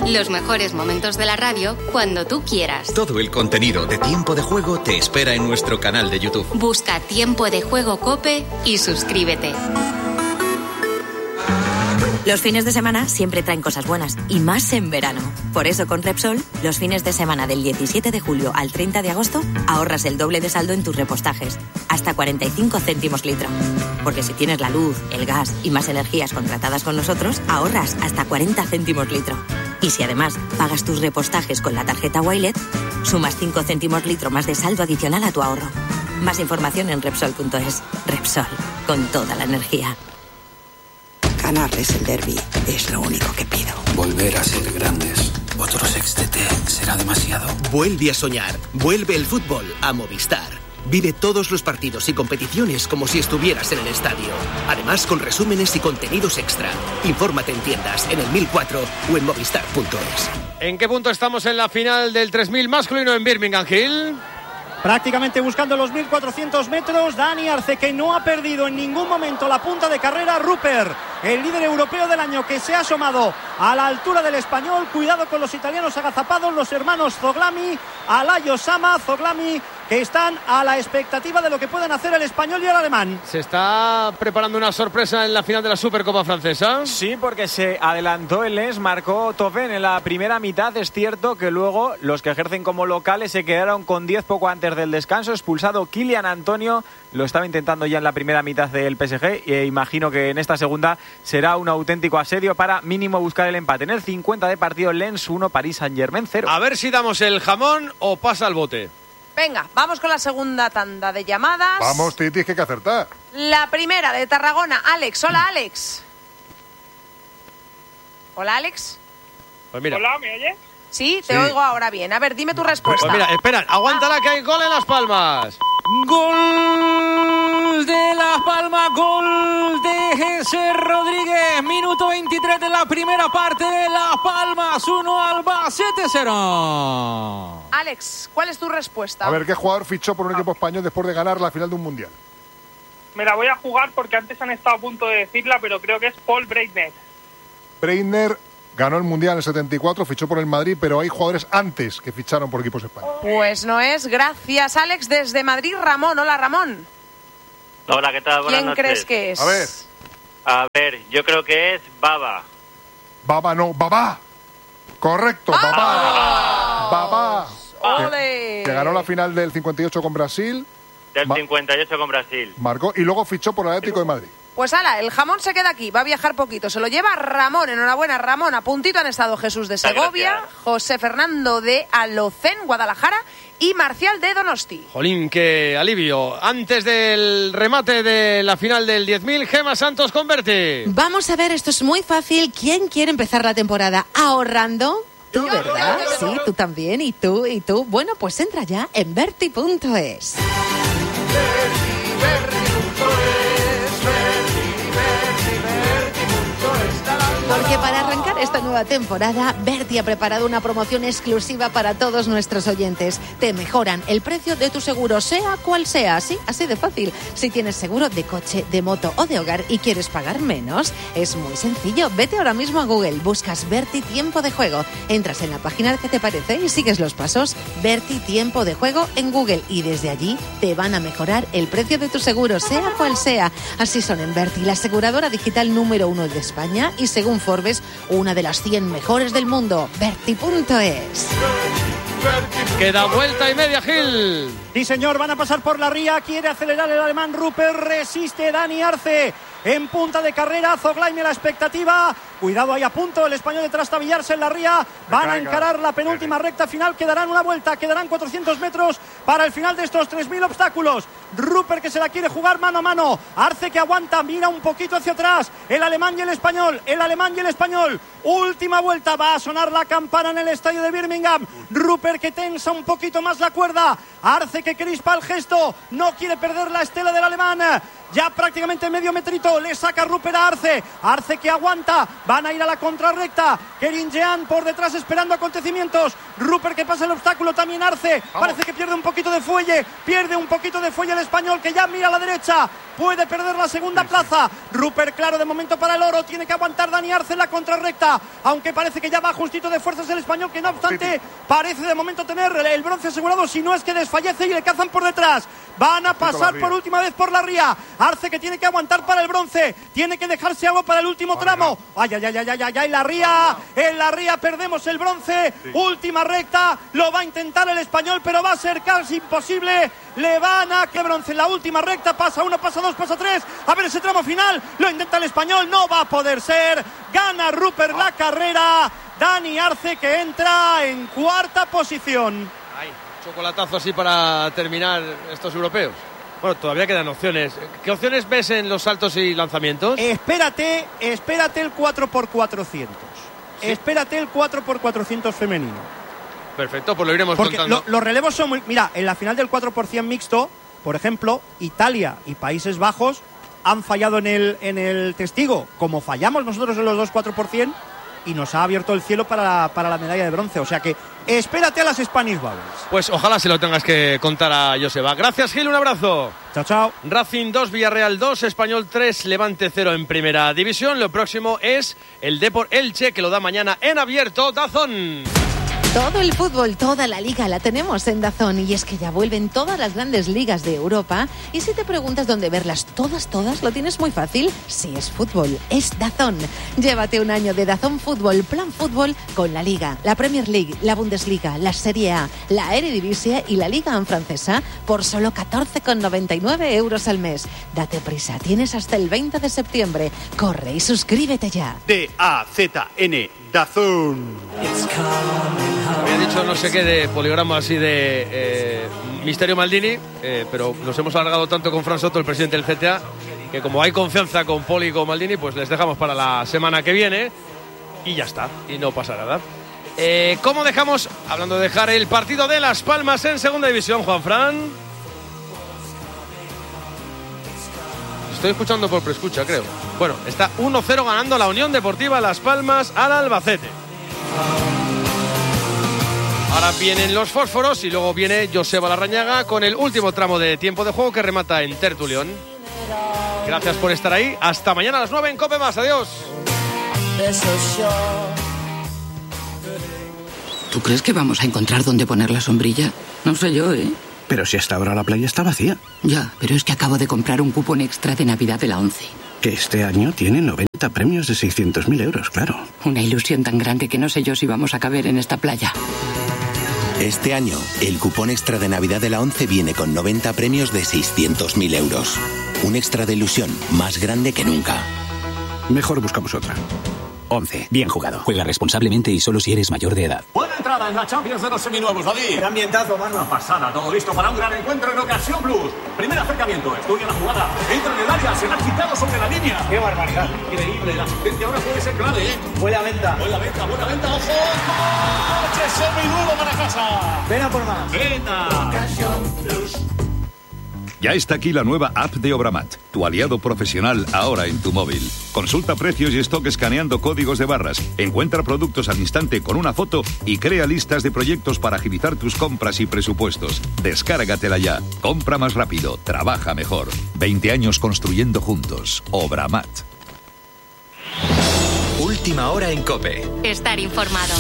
Los mejores momentos de la radio cuando tú quieras. Todo el contenido de Tiempo de Juego te espera en nuestro canal de YouTube. Busca Tiempo de Juego COPE y suscríbete. Los fines de semana siempre traen cosas buenas, y más en verano. Por eso con Repsol, los fines de semana del 17 de julio al 30 de agosto, ahorras el doble de saldo en tus repostajes, hasta 45 céntimos litro. Porque si tienes la luz, el gas y más energías contratadas con nosotros, ahorras hasta 40 céntimos litro. Y si además pagas tus repostajes con la tarjeta Wilet, sumas 5 céntimos litro más de saldo adicional a tu ahorro. Más información en Repsol.es. Repsol, con toda la energía. Ganarles el derbi es lo único que pido. Volver a ser grandes. Otro sextete será demasiado. Vuelve a soñar. Vuelve el fútbol a Movistar. Vive todos los partidos y competiciones como si estuvieras en el estadio. Además, con resúmenes y contenidos extra. Infórmate en tiendas, en el 1004 o en movistar.es. ¿En qué punto estamos en la final del 3000 masculino en Birmingham Hill? Prácticamente buscando los 1.400 metros, Dani Arce, que no ha perdido en ningún momento la punta de carrera. Rupert, el líder europeo del año, que se ha asomado a la altura del español. Cuidado con los italianos agazapados, los hermanos Zoglami, Alayo Sama, Zoglami, que están a la expectativa de lo que pueden hacer el español y el alemán. ¿Se está preparando una sorpresa en la final de la Supercopa francesa? Sí, porque se adelantó el Lens, marcó Tofen en la primera mitad. Es cierto que luego los que ejercen como locales se quedaron con 10 poco antes del descanso. Expulsado Kylian Antonio, lo estaba intentando ya en la primera mitad del PSG, e imagino que en esta segunda será un auténtico asedio para mínimo buscar el empate. En el 50 de partido, Lens 1, Paris Saint-Germain 0. A ver si damos el jamón o pasa al bote. Venga, vamos con la segunda tanda de llamadas. Vamos, Titi, que hay que acertar. La primera de Tarragona, Alex. Hola, Alex. Hola, Alex. Pues mira. Hola, ¿me oyes? Sí, te oigo ahora bien. A ver, dime tu respuesta. Pues mira, espera, aguántala que hay gol en Las Palmas. Gol de Las Palmas, gol de Jesús Rodríguez. Minuto 23 de la primera parte. Las Palmas 1, Albacete 0. Alex, ¿cuál es tu respuesta? A ver, ¿qué jugador fichó por un equipo español después de ganar la final de un mundial? Me la voy a jugar porque antes han estado a punto de decirla, pero creo que es Paul Breitner. Breitner ganó el mundial en el 74, fichó por el Madrid, pero hay jugadores antes que ficharon por equipos españoles. Pues no es. Gracias, Alex. Desde Madrid, Ramón. Hola, Ramón. Hola, ¿qué tal? Buenas noches. ¿Quién crees que es? A ver, yo creo que es Baba. Baba no, Babá. Correcto, Babá. Babá. ¡Ole! Que ganó la final del 58 con Brasil. Del 58 con Brasil. Marcó y luego fichó por el Atlético de Madrid. Pues ala, el jamón se queda aquí, va a viajar poquito, se lo lleva Ramón. Enhorabuena, Ramón. A puntito han estado Jesús de Segovia, José Fernando de Alocén, Guadalajara, y Marcial de Donosti. Jolín, qué alivio. Antes del remate de la final del 10.000, Gemma Santos con Berti. Vamos a ver, esto es muy fácil. ¿Quién quiere empezar la temporada ahorrando? Tú, ¿verdad? Sí, tú también, y tú. Bueno, pues entra ya en Berti.es. Porque para arrancar esta nueva temporada, Berti ha preparado una promoción exclusiva para todos nuestros oyentes. Te mejoran el precio de tu seguro, sea cual sea, sí, así de fácil. Si tienes seguro de coche, de moto o de hogar y quieres pagar menos, es muy sencillo. Vete ahora mismo a Google, buscas Berti Tiempo de Juego, entras en la página que te parece y sigues los pasos. Berti Tiempo de Juego en Google, y desde allí te van a mejorar el precio de tu seguro, sea cual sea. Así son en Berti, la aseguradora digital número 1 de España y, según Forbes, una de las 100 mejores del mundo. Berti.es. Queda vuelta y media, Gil. Sí, señor, van a pasar por la ría. Quiere acelerar el alemán Rupert. Resiste Dani Arce. En punta de carrera, Zoglaimi a la expectativa. Cuidado ahí a punto, el español de trastabillarse en la ría. Van a encarar la penúltima recta final. Quedarán una vuelta, quedarán 400 metros para el final de estos 3.000 obstáculos. Rupert que se la quiere jugar mano a mano. Arce que aguanta, mira un poquito hacia atrás. El alemán y el español, el alemán y el español. Última vuelta, va a sonar la campana en el estadio de Birmingham. Rupert que tensa un poquito más la cuerda. Arce que crispa el gesto, no quiere perder la estela del alemán. Ya prácticamente medio metrito, le saca Rupert a Arce. Arce que aguanta, va van a ir a la contrarrecta. Kerin Jean por detrás esperando acontecimientos. Rupert que pasa el obstáculo, también Arce. Parece que pierde un poquito de fuelle el español, que ya mira a la derecha. Puede perder la segunda plaza. Rupert claro de momento para el oro. Tiene que aguantar Dani Arce en la contrarrecta, aunque parece que ya va justito de fuerzas el español, que no obstante parece de momento tener el bronce asegurado, si no es que desfallece y le cazan por detrás. Van a pasar por última vez por la ría. Arce que tiene que aguantar para el bronce, tiene que dejarse algo para el último tramo. Ay, en la ría perdemos el bronce. Última recta, lo va a intentar el español, pero va a ser casi imposible. Le van a que bronce en la última recta. Pasa 1, pasa 2, pasa 3. A ver ese tramo final, lo intenta el español, no va a poder ser. Gana Rupert la carrera. Dani Arce que entra en cuarta posición. Ay, chocolatazo así para terminar estos europeos. Bueno, todavía quedan opciones. ¿Qué opciones ves en los saltos y lanzamientos? Espérate el 4x400. ¿Sí? Espérate el 4x400 femenino. Perfecto, pues lo iremos porque contando. Los relevos son muy... Mira, en la final del 4x100 mixto, por ejemplo, Italia y Países Bajos han fallado en el testigo, como fallamos nosotros en los dos 4x100, y nos ha abierto el cielo para la medalla de bronce. O sea que espérate a las Spanish Bowls. Pues ojalá se lo tengas que contar a Joseba. Gracias, Gil, un abrazo. Chao. Racing 2, Villarreal 2, Español 3, Levante 0 en primera división. Lo próximo es el Depor Elche, que lo da mañana en abierto DAZN. Todo el fútbol, toda la liga la tenemos en DAZN, y es que ya vuelven todas las grandes ligas de Europa, y si te preguntas dónde verlas todas, lo tienes muy fácil. Si es fútbol, es DAZN. Llévate un año de DAZN Fútbol, plan fútbol, con la Liga, la Premier League, la Bundesliga, la Serie A, la Eredivisie y la Liga en francesa por solo 14,99 euros al mes. Date prisa, tienes hasta el 20 de septiembre. Corre y suscríbete ya. DAZN, DAZN. Me ha dicho no sé qué de poligrama así de Misterio Maldini, pero nos hemos alargado tanto con Fran Soto, el presidente del CTA, que como hay confianza con Poli y con Maldini, pues les dejamos para la semana que viene y ya está, y no pasa nada. ¿Cómo dejamos, hablando de dejar, el partido de Las Palmas en segunda división, Juanfran? Estoy escuchando por preescucha, creo. Bueno, está 1-0 ganando la Unión Deportiva Las Palmas al Albacete. Ahora vienen los fósforos y luego viene Joseba Larrañaga con el último tramo de tiempo de juego que remata en Tertulión. Gracias por estar ahí. Hasta mañana a las 9 en COPE Más. Adiós. ¿Tú crees que vamos a encontrar dónde poner la sombrilla? No sé yo, ¿eh? Pero si hasta ahora la playa está vacía. Ya, pero es que acabo de comprar un cupón extra de Navidad de la ONCE. Que este año tiene 90 premios de 600.000 euros, claro. Una ilusión tan grande que no sé yo si vamos a caber en esta playa. Este año, el cupón extra de Navidad de la ONCE viene con 90 premios de 600.000 euros. Un extra de ilusión más grande que nunca. Mejor buscamos otra. ONCE, bien jugado. Juega responsablemente y solo si eres mayor de edad. Buena entrada en la Champions de los seminuevos, David. Qué ambientazo, mano. Una pasada, todo listo para un gran encuentro en Ocasión Plus. Primer acercamiento, estudia la jugada. Entra en el área, se la ha quitado sobre la línea. ¡Qué barbaridad! Increíble, la asistencia ahora puede ser clave, ¿eh? Buena venta, ojo. ¡Coche seminuevo para casa! Ven a por más. Venga. Ocasión Plus. Ya está aquí la nueva app de Obramat, tu aliado profesional ahora en tu móvil. Consulta precios y stock escaneando códigos de barras, encuentra productos al instante con una foto y crea listas de proyectos para agilizar tus compras y presupuestos. Descárgatela ya. Compra más rápido, trabaja mejor. 20 años construyendo juntos. Obramat. Última hora en COPE. Estar informado.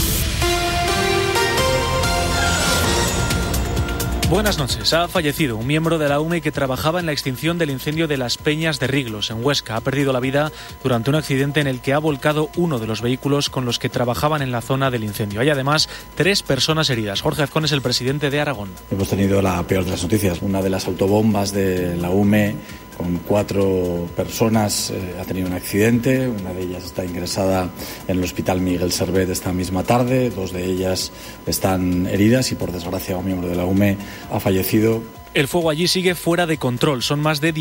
Buenas noches. Ha fallecido un miembro de la UME que trabajaba en la extinción del incendio de las Peñas de Riglos, en Huesca. Ha perdido la vida durante un accidente en el que ha volcado uno de los vehículos con los que trabajaban en la zona del incendio. Hay además 3 personas heridas. Jorge Azcón es el presidente de Aragón. Hemos tenido la peor de las noticias. Una de las autobombas de la UME con 4 personas ha tenido un accidente. Una de ellas está ingresada en el Hospital Miguel Servet esta misma tarde. 2 de ellas están heridas y, por desgracia, un miembro de la UME ha fallecido El fuego allí sigue fuera de control. Son más de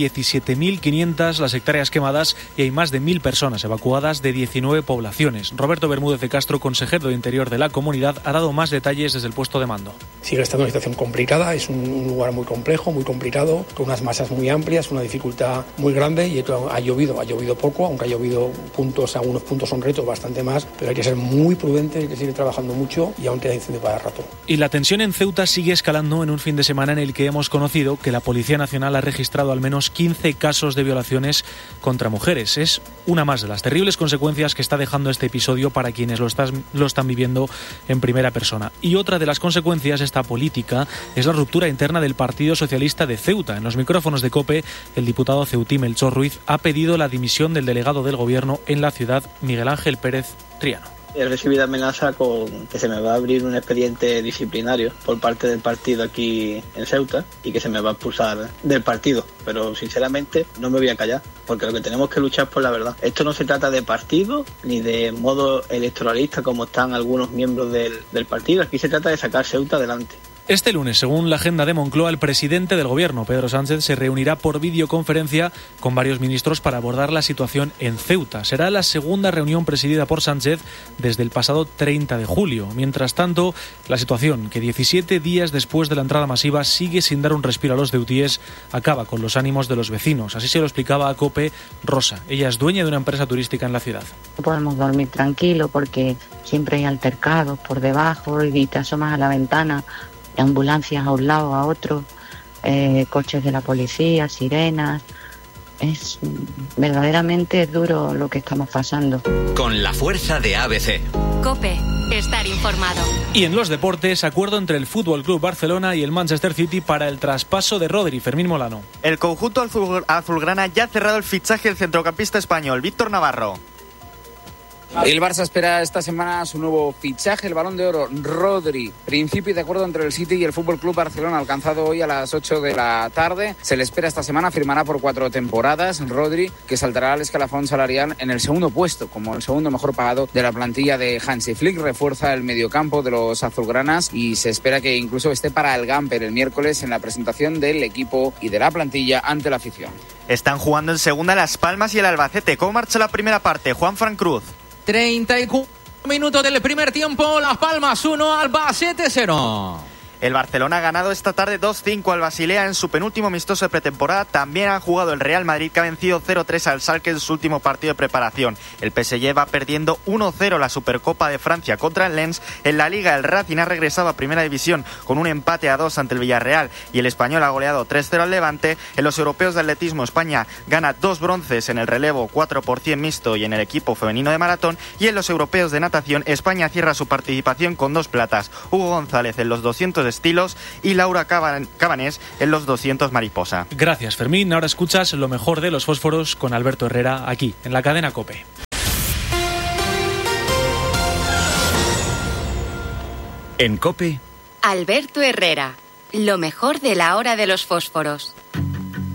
17.500 las hectáreas quemadas y hay más de 1.000 personas evacuadas de 19 poblaciones. Roberto Bermúdez de Castro, consejero de Interior de la comunidad, ha dado más detalles desde el puesto de mando. Sigue estando una situación complicada, es un lugar muy complejo, muy complicado, con unas masas muy amplias, una dificultad muy grande y ha llovido poco, aunque ha llovido algunos puntos son retos bastante más, pero hay que ser muy prudente, hay que seguir trabajando mucho y aún queda incendio para rato. Y la tensión en Ceuta sigue escalando en un fin de semana en el que hemos conocido que la Policía Nacional ha registrado al menos 15 casos de violaciones contra mujeres. Es una más de las terribles consecuencias que está dejando este episodio para quienes lo están viviendo en primera persona. Y otra de las consecuencias de esta política es la ruptura interna del Partido Socialista de Ceuta. En los micrófonos de COPE, el diputado ceutí Melchor Ruiz ha pedido la dimisión del delegado del Gobierno en la ciudad, Miguel Ángel Pérez Triano. He recibido amenaza con que se me va a abrir un expediente disciplinario por parte del partido aquí en Ceuta y que se me va a expulsar del partido. Pero sinceramente no me voy a callar, porque lo que tenemos que luchar es por la verdad. Esto no se trata de partido ni de modo electoralista como están algunos miembros del partido. Aquí se trata de sacar Ceuta adelante. Este lunes, según la agenda de Moncloa, el presidente del Gobierno, Pedro Sánchez, se reunirá por videoconferencia con varios ministros para abordar la situación en Ceuta. Será la segunda reunión presidida por Sánchez desde el pasado 30 de julio. Mientras tanto, la situación, que 17 días después de la entrada masiva sigue sin dar un respiro a los ceutíes, acaba con los ánimos de los vecinos. Así se lo explicaba a COPE Rosa. Ella es dueña de una empresa turística en la ciudad. No podemos dormir tranquilo porque siempre hay altercados por debajo y te asomas a la ventana. Ambulancias a un lado, a otro, coches de la policía, sirenas. Es verdaderamente duro lo que estamos pasando. Con la fuerza de ABC. COPE, estar informado. Y en los deportes, acuerdo entre el Fútbol Club Barcelona y el Manchester City para el traspaso de Rodri. Fermín Molano. El conjunto azulgrana ya ha cerrado el fichaje del centrocampista español, Víctor Navarro. El Barça espera esta semana su nuevo fichaje, el Balón de Oro, Rodri. Principio de acuerdo entre el City y el Fútbol Club Barcelona, alcanzado hoy a las 8 de la tarde. Se le espera esta semana, firmará por 4 temporadas. Rodri, que saltará al escalafón salarial en el segundo puesto, como el segundo mejor pagado de la plantilla de Hansi Flick. Refuerza el mediocampo de los azulgranas y se espera que incluso esté para el Gamper el miércoles en la presentación del equipo y de la plantilla ante la afición. Están jugando en segunda Las Palmas y el Albacete. ¿Cómo marcha la primera parte? Juan Fran Cruz. 34 minutos del primer tiempo, Las Palmas 1, Albacete 0. El Barcelona ha ganado esta tarde 2-5 al Basilea en su penúltimo amistoso de pretemporada. También ha jugado el Real Madrid, que ha vencido 0-3 al Schalke en su último partido de preparación. El PSG va perdiendo 1-0 la Supercopa de Francia contra el Lens. En la Liga, el Racing ha regresado a Primera División con un empate a 2 ante el Villarreal y el Español ha goleado 3-0 al Levante. En los europeos de atletismo, España gana 2 bronces en el relevo 4 por 100 mixto y en el equipo femenino de maratón. Y en los europeos de natación, España cierra su participación con 2 platas. Hugo González en los 200 estilos y Laura Cabanés en los 200 mariposa. Gracias, Fermín. Ahora escuchas lo mejor de los fósforos con Alberto Herrera aquí, en la cadena COPE. En COPE, Alberto Herrera, lo mejor de la hora de los fósforos.